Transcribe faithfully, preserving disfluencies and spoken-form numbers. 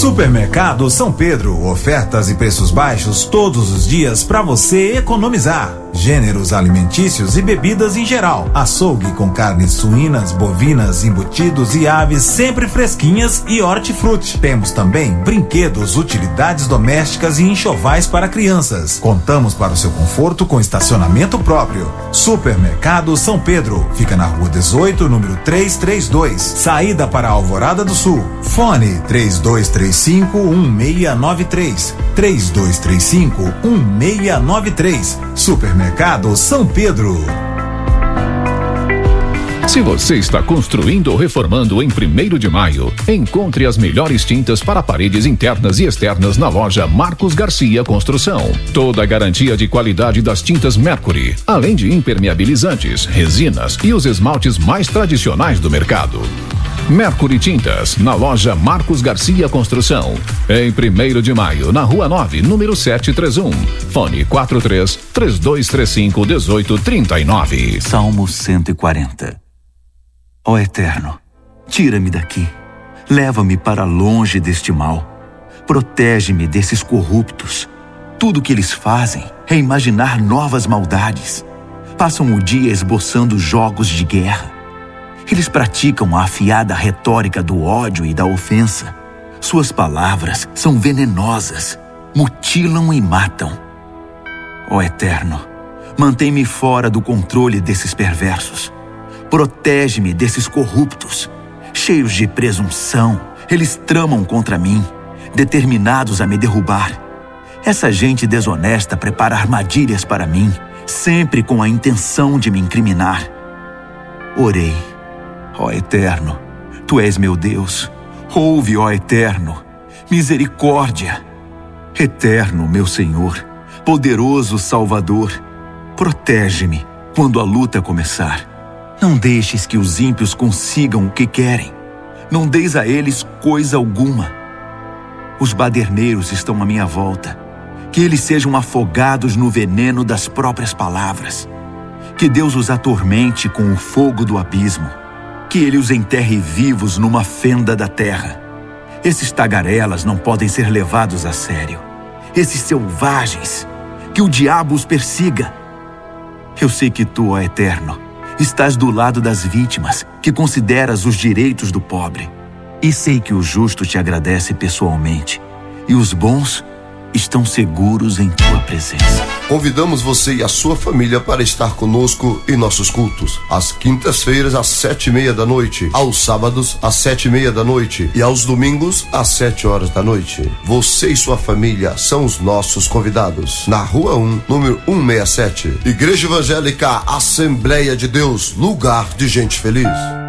Supermercado São Pedro, ofertas e preços baixos todos os dias para você economizar. Gêneros alimentícios e bebidas em geral. Açougue com carnes suínas, bovinas, embutidos e aves sempre fresquinhas e hortifruti. Temos também brinquedos, utilidades domésticas e enxovais para crianças. Contamos para o seu conforto com estacionamento próprio. Supermercado São Pedro. Fica na rua dezoito, número trezentos e trinta e dois. Saída para Alvorada do Sul. Fone três dois três cinco, um seis nove três. três dois três cinco, um seis nove três. Supermercado São Pedro. Se você está construindo ou reformando em primeiro de maio, encontre as melhores tintas para paredes internas e externas na loja Marcos Garcia Construção. Toda a garantia de qualidade das tintas Mercury, além de impermeabilizantes, resinas e os esmaltes mais tradicionais do mercado. Mercury Tintas, na loja Marcos Garcia Construção. Em primeiro de maio, na rua nove, número setecentos e trinta e um. Fone quatro três, três dois três cinco, um oito três nove. Salmo cento e quarenta. Ó Eterno, tira-me daqui. Leva-me para longe deste mal. Protege-me desses corruptos. Tudo que eles fazem é imaginar novas maldades. Passam o dia esboçando jogos de guerra. Eles praticam a afiada retórica do ódio e da ofensa. Suas palavras são venenosas, mutilam e matam. Ó Eterno, mantém-me fora do controle desses perversos. Protege-me desses corruptos. Cheios de presunção, eles tramam contra mim, determinados a me derrubar. Essa gente desonesta prepara armadilhas para mim, sempre com a intenção de me incriminar. Orei. Ó Eterno, Tu és meu Deus. Ouve, ó Eterno, misericórdia. Eterno, meu Senhor, poderoso Salvador, protege-me quando a luta começar. Não deixes que os ímpios consigam o que querem. Não deis a eles coisa alguma. Os baderneiros estão à minha volta. Que eles sejam afogados no veneno das próprias palavras. Que Deus os atormente com o fogo do abismo. Que Ele os enterre vivos numa fenda da terra. Esses tagarelas não podem ser levados a sério. Esses selvagens, que o diabo os persiga. Eu sei que Tu, ó Eterno, estás do lado das vítimas, que consideras os direitos do pobre. E sei que o justo te agradece pessoalmente, e os bons estão seguros em Tua presença. Convidamos você e a sua família para estar conosco em nossos cultos. Às quintas-feiras, às sete e meia da noite. Aos sábados, às sete e meia da noite. E aos domingos, às sete horas da noite. Você e sua família são os nossos convidados. Na Rua um, número cento e sessenta e sete. Igreja Evangélica Assembleia de Deus, lugar de gente feliz.